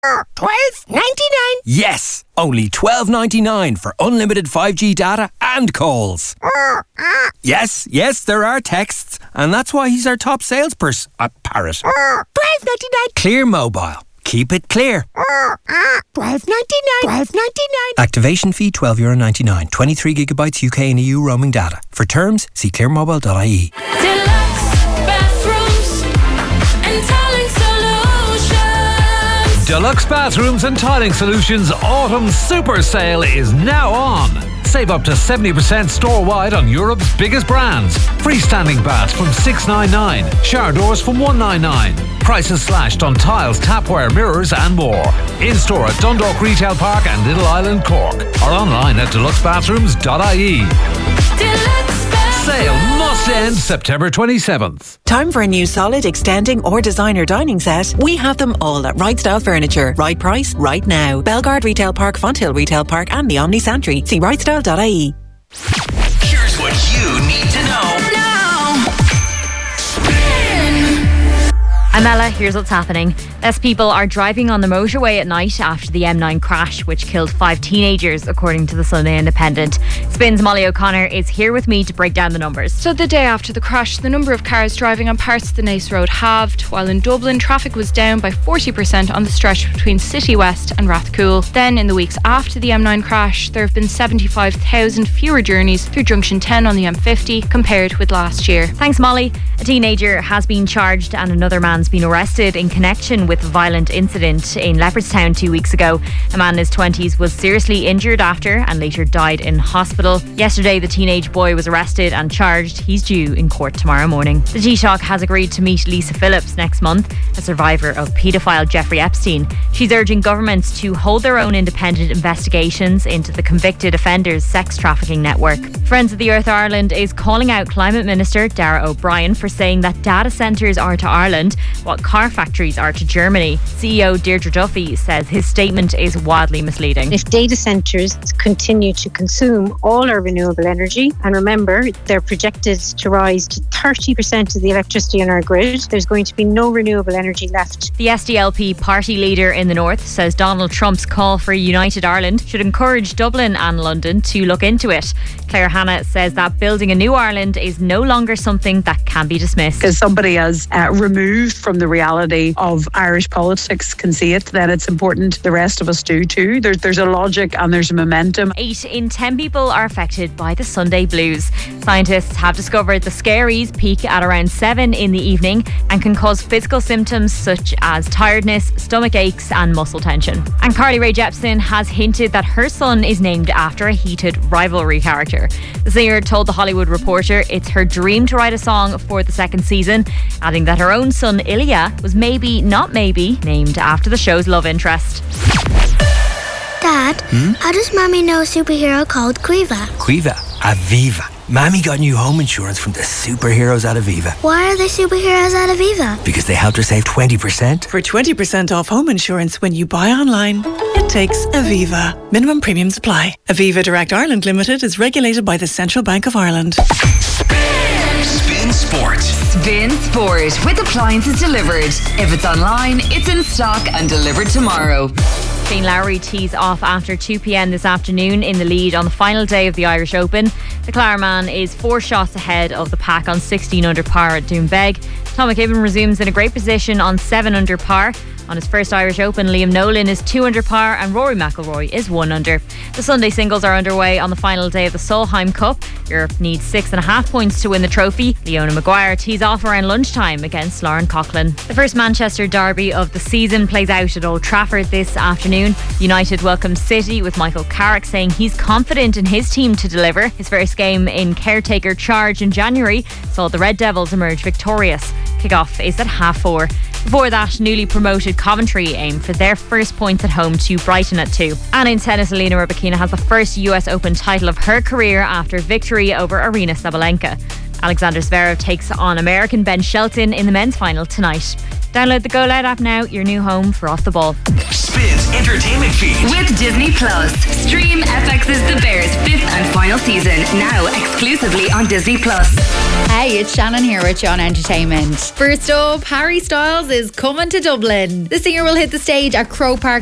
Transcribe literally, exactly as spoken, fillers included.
twelve ninety-nine. Yes, only twelve ninety-nine for unlimited five G data and calls. Yes, yes, there are texts, and that's why he's our top salesperson at Parrot. twelve ninety-nine. Clear Mobile. Keep it clear. twelve ninety-nine. twelve ninety-nine. Activation fee twelve euro ninety-nine. twenty-three gigabytes U K and E U roaming data. For terms, see clear mobile dot I E. Deluxe bathrooms and tiling solutions. Deluxe Bathrooms and Tiling Solutions Autumn Super Sale is now on. Save up to seventy percent store-wide on Europe's biggest brands. Freestanding baths from six ninety-nine. Shower doors from one ninety-nine. Prices slashed on tiles, tapware, mirrors and more. In-store at Dundalk Retail Park and Little Island, Cork. Or online at deluxe bathrooms dot I E. Deluxe Sale must end September twenty-seventh. Time for a new solid, extending or designer dining set? We have them all at Right Style Furniture. Right price, right now. Belgard Retail Park, Fonthill Retail Park and the Omni Santry. See right style dot I E. Here's what you need to know. I'm Ella, here's what's happening. Less people are driving on the motorway at night after the M nine crash, which killed five teenagers, according to the Sunday Independent. Spin's Molly O'Connor is here with me to break down the numbers. So the day after the crash, the number of cars driving on parts of the Naas Road halved, while in Dublin, traffic was down by forty percent on the stretch between City West and Rathcoole. Then, in the weeks after the M nine crash, there have been seventy-five thousand fewer journeys through Junction ten on the M fifty compared with last year. Thanks, Molly. A teenager has been charged and another man's been arrested in connection with a violent incident in Leopardstown two weeks ago. A man in his twenties was seriously injured after and later died in hospital. Yesterday, the teenage boy was arrested and charged. He's due in court tomorrow morning. The Taoiseach has agreed to meet Lisa Phillips next month, a survivor of paedophile Jeffrey Epstein. She's urging governments to hold their own independent investigations into the convicted offenders' sex trafficking network. Friends of the Earth Ireland is calling out Climate Minister Darragh O'Brien for saying that data centres are to Ireland what car factories are to Germany. C E O Deirdre Duffy says his statement is wildly misleading. If data centres continue to consume all our renewable energy, and remember, they're projected to rise to thirty percent of the electricity on our grid, there's going to be no renewable energy left. The S D L P party leader in the north says Donald Trump's call for a united Ireland should encourage Dublin and London to look into it. Claire Hanna says that building a new Ireland is no longer something that can be dismissed. Because somebody as uh, removed from the reality of Irish politics can see it, then it's important the rest of us do too. There's, there's a logic and there's a momentum. Eight in ten people are affected by the Sunday blues. Scientists have discovered the scaries peak at around seven in the evening and can cause physical symptoms such as tiredness, stomach aches and muscle tension. And Carly Rae Jepsen has hinted that her son is named after a heated rivalry character. The singer told The Hollywood Reporter it's her dream to write a song for the second season, adding that her own son Ilya was maybe, not maybe, named after the show's love interest. Dad, hmm? How does Mommy know a superhero called Quiva? Quiva? Aviva. Mammy got new home insurance from the superheroes at Aviva. Why are they superheroes at Aviva? Because they helped her save twenty percent. For twenty percent off home insurance when you buy online, it takes Aviva. Minimum premiums apply. Aviva Direct Ireland Limited is regulated by the Central Bank of Ireland. Spin Sport. Spin Sport with appliances delivered. If it's online, it's in stock and delivered tomorrow. Shane Lowry tees off after two p.m. this afternoon in the lead on the final day of the Irish Open. The Clare man is four shots ahead of the pack on sixteen under par at Doonbeg. Tom McKibben resumes in a great position on seven under par. On his first Irish Open, Liam Nolan is two under par and Rory McIlroy is one under. The Sunday singles are underway on the final day of the Solheim Cup. Europe needs six and a half points to win the trophy. Leona Maguire tees off around lunchtime against Lauren Coughlin. The first Manchester derby of the season plays out at Old Trafford this afternoon. United welcomes City with Michael Carrick saying he's confident in his team to deliver. His first game in caretaker charge in January saw the Red Devils emerge victorious. Kick-off is at half four. Before that, newly promoted Coventry aim for their first points at home to Brighton at two. And in tennis, Alina Rybakina has the first U S Open title of her career after victory over Aryna Sabalenka. Alexander Zverev takes on American Ben Shelton in the men's final tonight. Download the Go Loud app now, your new home for Off the Ball. Spins Entertainment Feed. With Disney Plus. Stream F X's The Bears fifth and final season, now exclusively on Disney Plus. Hey, it's Shannon here with you on Entertainment. First up, Harry Styles is coming to Dublin. The singer will hit the stage at Croke Park